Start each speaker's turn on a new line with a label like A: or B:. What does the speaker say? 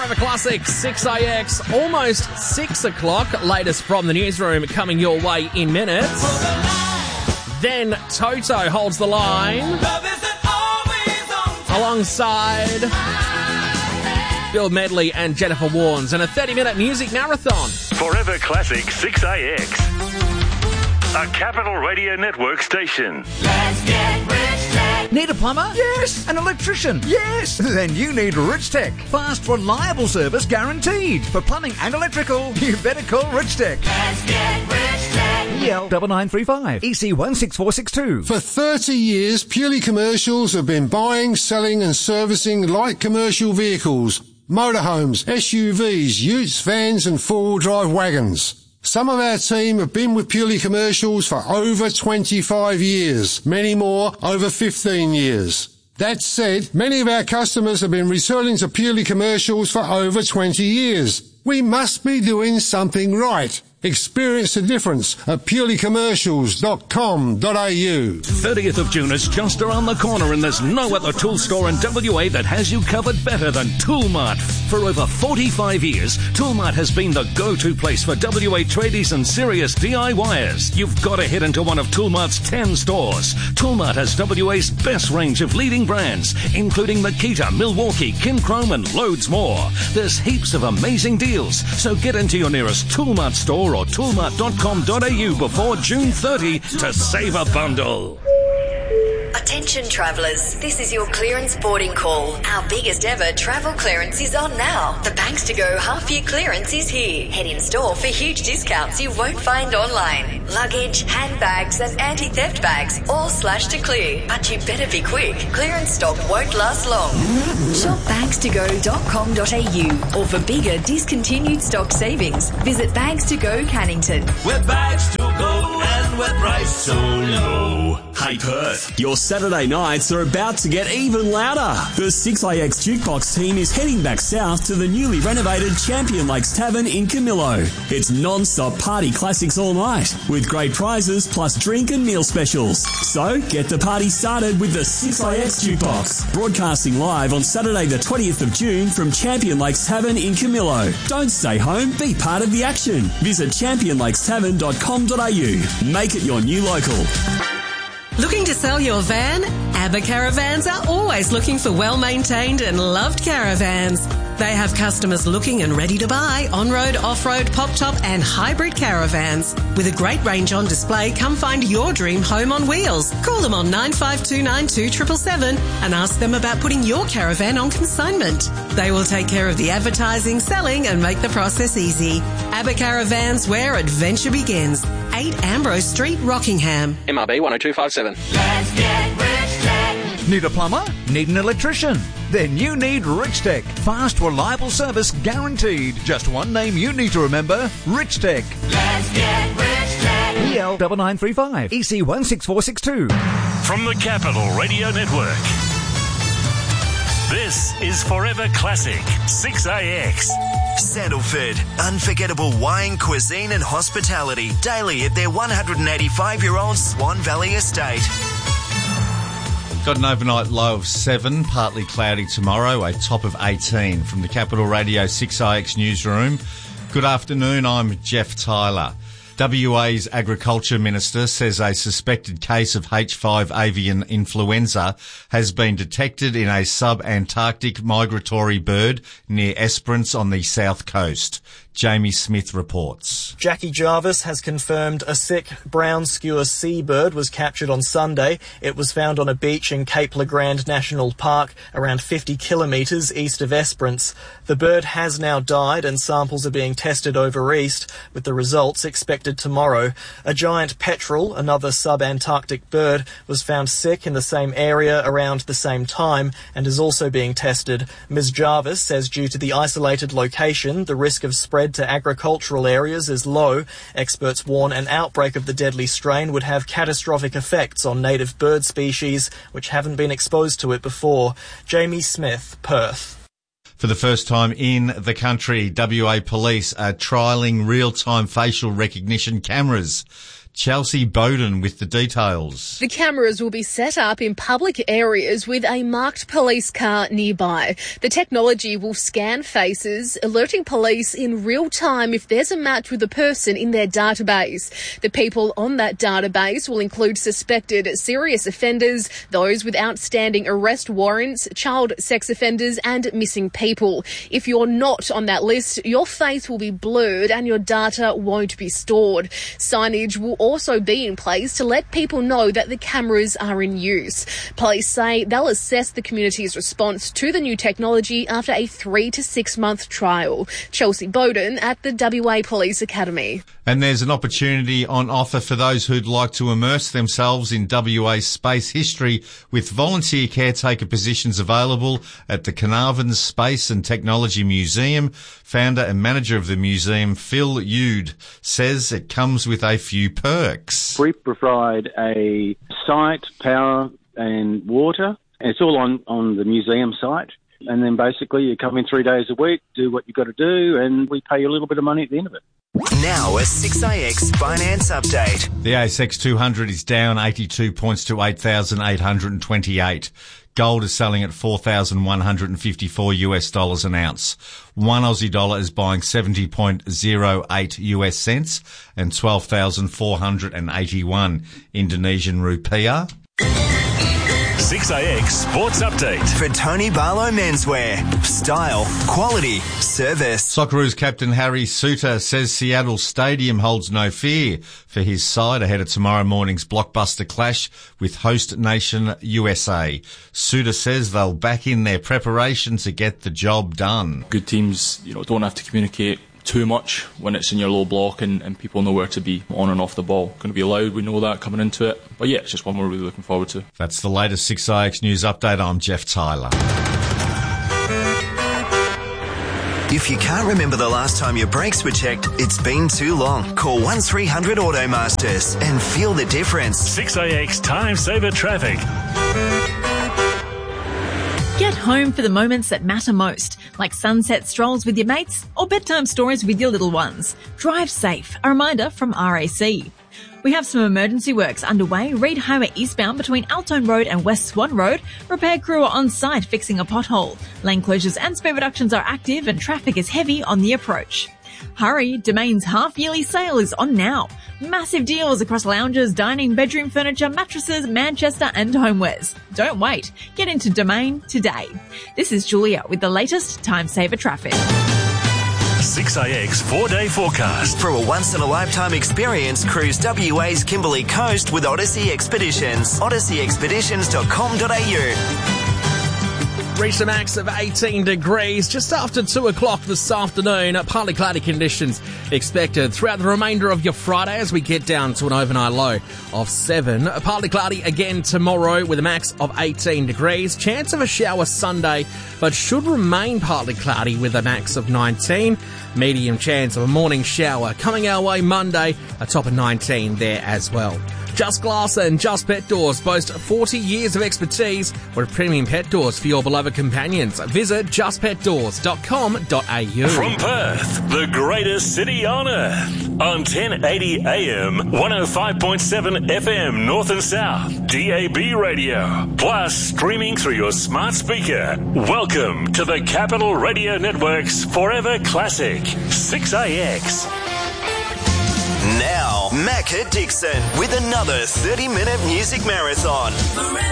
A: Forever Classic, 6AX, almost 6 o'clock. Latest from the newsroom coming your way in minutes. Then Toto holds the line alongside Bill Medley and Jennifer Warnes, and a 30-minute music marathon.
B: Forever Classic 6AX, a Capital Radio Network station.
C: Let's get rich tech.
D: Need a plumber? Yes. An electrician? Yes. Then you need Rich Tech. Fast, reliable service guaranteed. For plumbing and electrical, you better call Rich Tech.
C: Let's get rich tech.
D: EL 9935 EC 16462.
E: For 30 years, Purely Commercials have been buying, selling and servicing light commercial vehicles, motorhomes, SUVs, utes, vans and four-wheel drive wagons. Some of our team have been with Purely Commercials for over 25 years, many more over 15 years. That said, many of our customers have been returning to Purely Commercials for over 20 years. We must be doing something right. Experience the difference at purelycommercials.com.au.
F: 30th of June is just around the corner, and there's no other tool store in WA that has you covered better than Toolmart. For over 45 years, Toolmart has been the go-to place for WA tradies and serious DIYers. You've got to head into one of Toolmart's 10 stores. Toolmart has WA's best range of leading brands, including Makita, Milwaukee, Kinchrome and loads more. There's heaps of amazing deals, so get into your nearest Toolmart store or toolmart.com.au before June 30 to save a bundle.
G: Attention travellers, this is your clearance boarding call. Our biggest ever travel clearance is on now. The Banks to Go half-year clearance is here. Head in store for huge discounts you won't find online. Luggage, handbags and anti-theft bags all slashed to clear. But you better be quick. Clearance stock won't last long. Shop bankstogo.com.au or for bigger discontinued stock savings, visit Bags to Go Cannington.
H: We're Bags to Go and we're priced so low. Hey Perth, your Saturday nights are about to get even louder. The 6AX Jukebox team is heading back south to the newly renovated Champion Lakes Tavern in Camillo. It's non-stop party classics all night with great prizes plus drink and meal specials. So get the party started with the 6AX Jukebox. Broadcasting live on Saturday the 20th of June from Champion Lakes Tavern in Camillo. Don't stay home, be part of the action. Visit championlakestavern.com.au. Make it your new local.
I: Looking to sell your van? ABBA Caravans are always looking for well-maintained and loved caravans. They have customers looking and ready to buy on-road, off-road, pop-top and hybrid caravans. With a great range on display, come find your dream home on wheels. Call them on 95292777 and ask them about putting your caravan on consignment. They will take care of the advertising, selling and make the process easy. ABBA Caravans, where adventure begins. 8 Ambrose Street, Rockingham.
A: MRB 10257.
C: Let's get rich tech.
D: Need a plumber? Need an electrician? Then you need Rich Tech. Fast, reliable service guaranteed. Just one name you need to remember, Rich Tech.
C: Let's get rich tech.
D: EL 9935 EC 16462.
B: From the Capital Radio Network, this is Forever Classic 6AX.
J: Sandalford, unforgettable wine, cuisine and hospitality daily at their 185-year-old Swan Valley estate.
K: Got an overnight low of 7, partly cloudy tomorrow, a top of 18 from the Capital Radio 6IX newsroom. Good afternoon, I'm Jeff Tyler. WA's Agriculture Minister says a suspected case of H5 avian influenza has been detected in a sub-Antarctic migratory bird near Esperance on the south coast. Jamie Smith reports.
L: Jackie Jarvis has confirmed a sick brown skewer seabird was captured on Sunday. It was found on a beach in Cape Le Grand National Park, around 50 kilometres east of Esperance. The bird has now died and samples are being tested over east, with the results expected tomorrow. A giant petrel, another sub-Antarctic bird, was found sick in the same area around the same time and is also being tested. Ms. Jarvis says due to the isolated location, the risk of spread to agricultural areas is low. Experts warn an outbreak of the deadly strain would have catastrophic effects on native bird species which haven't been exposed to it before. Jamie Smith, Perth.
K: For the first time in the country, WA Police are trialling real-time facial recognition cameras. Chelsea Bowden with the details.
M: The cameras will be set up in public areas with a marked police car nearby. The technology will scan faces, alerting police in real time if there's a match with a person in their database. The people on that database will include suspected serious offenders, those with outstanding arrest warrants, child sex offenders and missing people. If you're not on that list, your face will be blurred and your data won't be stored. Signage will also be in place to let people know that the cameras are in use. Police say they'll assess the community's response to the new technology after a 3 to 6 month trial. Chelsea Bowden at the WA Police Academy.
K: And there's an opportunity on offer for those who'd like to immerse themselves in WA space history with volunteer caretaker positions available at the Carnarvon Space and Technology Museum. Founder and manager of the museum, Phil Yude, says it comes with a few perks.
N: We provide a site, power and water. And it's all on the museum site. And then basically you come in 3 days a week, do what you've got to do, and we pay you a little bit of money at the end of it.
J: Now a 6AX finance update.
K: The ASX 200 is down 82 points to 8,828. Gold is selling at $4,154 an ounce. One Aussie dollar is buying 70.08 US cents and 12,481 Indonesian rupiah.
B: 6AX Sports Update.
J: For Tony Barlow Menswear. Style, quality, service.
K: Socceroos captain Harry Suter says Seattle Stadium holds no fear for his side ahead of tomorrow morning's blockbuster clash with host nation USA. Suter says they'll back in their preparation to get the job done.
O: Good teams, don't have to communicate too much when it's in your low block and people know where to be on and off the ball. Going to be loud, we know that coming into it. But yeah, it's just one we're really looking forward to.
K: That's the latest 6AX News Update. I'm Jeff Tyler.
J: If you can't remember the last time your brakes were checked, it's been too long. Call 1300 Automasters and feel the difference.
B: 6AX Time Saver Traffic.
P: Get home for the moments that matter most, like sunset strolls with your mates or bedtime stories with your little ones. Drive safe. A reminder from RAC. We have some emergency works underway. Reid Highway eastbound between Altone Road and West Swan Road. Repair crew are on site fixing a pothole. Lane closures and speed reductions are active and traffic is heavy on the approach. Hurry, Domain's half-yearly sale is on now. Massive deals across lounges, dining, bedroom furniture, mattresses, Manchester and homewares. Don't wait. Get into Domain today. This is Julia with the latest Time Saver Traffic.
B: 6AX 4-day forecast.
J: For a once-in-a-lifetime experience, cruise WA's Kimberley Coast with Odyssey Expeditions. odysseyexpeditions.com.au.
A: Reached a max of 18 degrees just after 2 o'clock this afternoon. Partly cloudy conditions expected throughout the remainder of your Friday as we get down to an overnight low of 7. Partly cloudy again tomorrow with a max of 18 degrees. Chance of a shower Sunday, but should remain partly cloudy with a max of 19. Medium chance of a morning shower coming our way Monday, a top of 19 there as well. Just Glass and Just Pet Doors boast 40 years of expertise with premium pet doors for your beloved companions. Visit justpetdoors.com.au.
B: From Perth, the greatest city on earth. On 1080 AM, 105.7 FM North and South, DAB radio. Plus streaming through your smart speaker. Welcome to the Capital Radio Network's Forever Classic, 6AX.
J: Now, Macca Dixon with another 30-minute music marathon.